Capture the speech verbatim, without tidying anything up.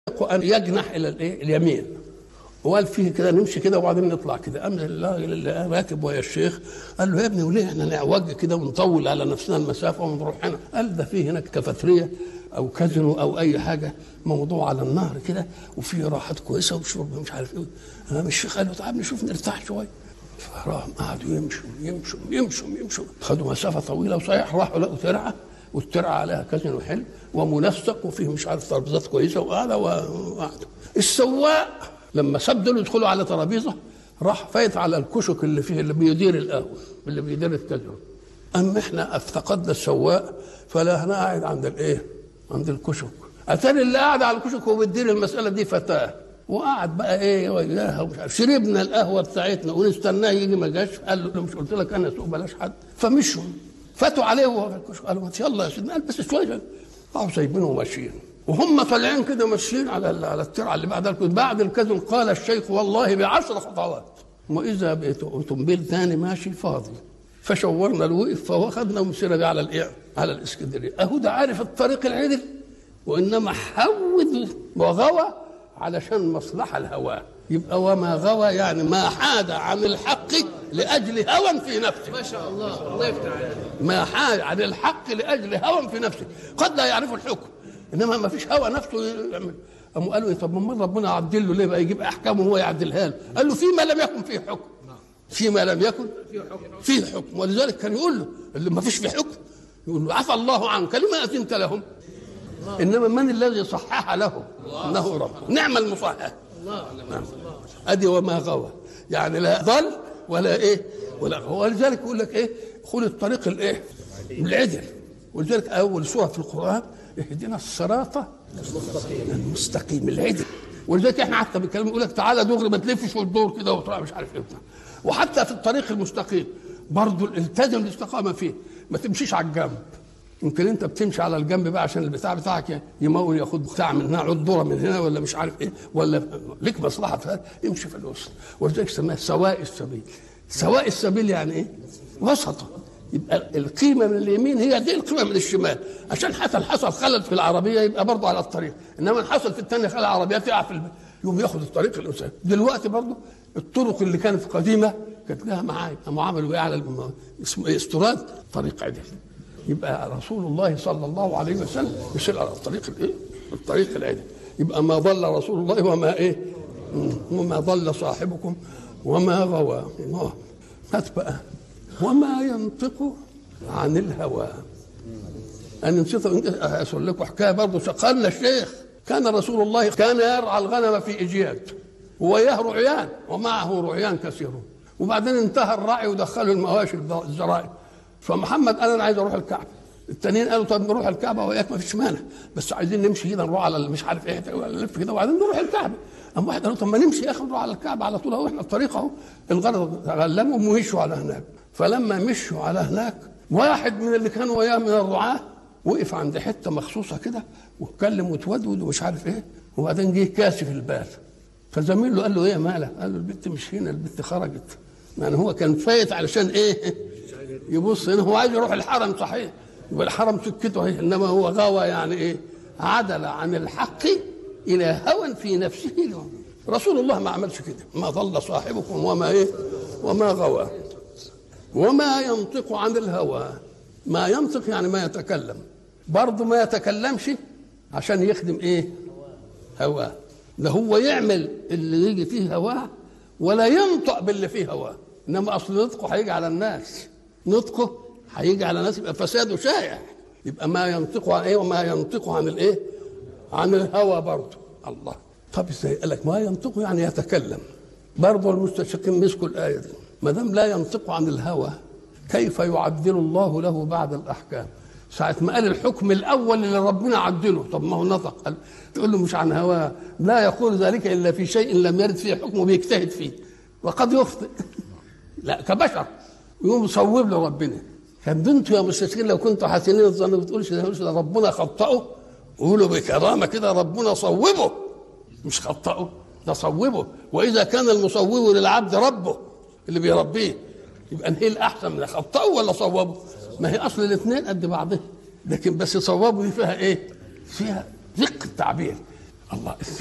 أن يجنح إلى الإيه؟ اليمين. وقال فيه كده نمشي كده وبعدين نطلع كده. أما الراجل اللي راكب ويا الشيخ قال له يا ابني وليه احنا نعوج كده ونطول على نفسنا المسافة ونروح هنا؟ قال ده فيه هناك كافيتريا أو كازينو أو أي حاجة موضوع على النهر كده وفيه راحات كويسة وشرب مش عارف إيه. أنا الشيخ قال له تعال نشوف نرتاح شوية. فراهم قعدوا يمشوا يمشوا يمشوا يمشوا خدوا مسافة طويلة وصحيح راحوا لقوا ترعة والترعة عليها كازينو حلو ومنسق وفيه مش عارف ترابيزات كويسة وقعدوا وقعدوا. السواق لما ساب دول يدخلوا على ترابيزه راح فايت على الكشك اللي فيه اللي بيدير القهوه اللي بيدير الكازينو. اما احنا افتقدنا السواق فلا انا قاعد عند الايه؟ عند الكشك. اتاري اللي قاعد على الكشك هو بيدير المساله دي فتاه وقعد بقى ايه وياها ومش عارف. شربنا القهوه بتاعتنا ونستناه يجي ما جاش. قال له مش قلت لك انا اسوق بلاش حد. فمشوا فاتوا عليه وهو في الكشك. قالوا يلا يا سيدنا. قال بس شويه. راحوا سايبينه وماشيين وهم طالعين كده ماشيين على على الترعه اللي بعد بعد الكذب. قال الشيخ والله بعشر خطوات واذا اوتومبيل ثاني ماشي فاضي. فشورنا الوقف فاخذنا ومسينا على الايه؟ على الاسكندريه. اهو ده عارف الطريق العدل وانما حود وغوى علشان مصلحه الهوى. يبقى وما غوى يعني ما حاد عن الحق لاجل هوى في نفسه. ما شاء الله الله يفتح عليك. ما حاد عن الحق لاجل هوى في نفسه. قد لا يعرف الحكم انما ما فيش هوى نفسه يعمل. قاموا قالوا طب ما ربنا عدل له ليه بقى يجيب احكامه وهو يعدلها له؟ قال له فيما لم يكن فيه حكم. فيما لم يكن فيه حكم. ولذلك كان يقول له اللي ما فيش فيه حكم يقول له عفى الله عنك لما اذنت لهم. انما من الذي صحح له؟ انه رب. نعم المصحح. نعم. ادي وما غوى يعني لا ضل ولا ايه ولا غوى. ولذلك يقول لك ايه؟ خذ الطريق الايه؟ العدل. ولذلك اول سوره في القران اهدنا الصراط المستقيم المستقيم العدل. ولذلك احنا حتى بنتكلم يقول لك تعالى دغري ما تلفش وتدور كده وتروح مش عارف ايه. وحتى في الطريق المستقيم برضه التزم الاستقامه فيه. ما تمشيش على الجنب. يمكن انت بتمشي على الجنب بقى عشان البتاع بتاعك يمول ياخد بتاع من هنا عضوره من هنا ولا مش عارف ايه ولا ليك مصلحه في هذا. امشي في الوسط. ولذلك سماها سواء السبيل. سواء السبيل يعني ايه؟ وسطه. يبقى القيمه من اليمين هي دي القيمه من الشمال. عشان حتى حصل خلل في العربيه يبقى برضه على الطريق. انما حصل في الثانيه خلل العربيه تقع في الب... يوم ياخد الطريق الانسان. دلوقتي برضه الطرق اللي كانت قديمه كانت لها معايا معامل على الم... اسمه استراد طريق عدل. يبقى رسول الله صلى الله عليه وسلم يسير على الطريق الايه؟ الطريق العدل. يبقى ما ضل رسول الله وما ايه؟ وما ضل صاحبكم وما غوى. الله هات بقى وما ينطق عن الهوى. أنا نسيت أقول لكم حكاية برضه قالنا الشيخ كان رسول الله كان يرعى الغنم في إجياد وياه رعيان ومعه رعيان كثيرون. وبعدين انتهى الرعي ودخلوا المواشي الزرائع. فمحمد قال أنا عايز أروح الكعبة. التانيين قالوا طب نروح الكعبة وياك ما فيش مانع بس عايزين نمشي كده نروح على مش عارف إيه نلف كده وبعدين نروح الكعبة. أما واحد قال طب ما نمشي يا أخي نروح على الكعبة على طول أهو إحنا الطريق أهو. الغرض تغلموا ومشوا على هناك. فلما مشوا على هناك واحد من اللي كانوا وياه من الرعاة وقف عند حته مخصوصه كده واتكلم وتودود ومش عارف ايه. وبعدين جه كاسف البال. فزميله قال له ايه مالك؟ قال له البت مش هنا البت خرجت. يعني هو كان فايت علشان ايه؟ يبص هنا هو عايز يروح الحرم صحيح. يبقى الحرم سكته اهي انما هو غوى يعني ايه؟ عدل عن الحق الى هوى في نفسه. رسول الله ما عملش كده. ما ضل صاحبكم وما ايه؟ وما غوى. وما ينطق عن الهوى. ما ينطق يعني ما يتكلم. برضه ما يتكلمش عشان يخدم ايه؟ هواه. ده هو يعمل اللي يجي فيه هواه ولا ينطق باللي فيه هواه. انما اصل نطقه هيجي على الناس. نطقه هيجي على الناس يبقى فساده شائع. يبقى ما ينطق عن ايه؟ وما ينطق عن الايه؟ عن الهوى برضه. الله. طب ازاي؟ قال لك ما ينطق يعني يتكلم. برضه المستشرقين مسكوا الايه دي. ما دام لا ينطق عن الهوى كيف يعدل الله له بعد الاحكام؟ ساعه ما قال الحكم الاول اللي ربنا عدله طب ما هو نطق. قال تقول له مش عن هواه. لا يقول ذلك الا في شيء لم يرد فيه حكمه بيجتهد فيه وقد يخطئ. لا كبشر يقوم يصوب له ربنا. كان انتوا يا مستشرقين لو كنتوا حاسين الظن ما بتقولش ده ربنا خطئه قولوا بكرامه كده ربنا صوبه مش خطئه ده صوبه. واذا كان المصوب للعبد ربه اللي بيربيه يبقى هي الاحسن من خطئه ولا صوبه؟ ما هي اصل الاثنين قد بعضها لكن بس صوابه دي فيها ايه؟ فيها دقه التعبير. الله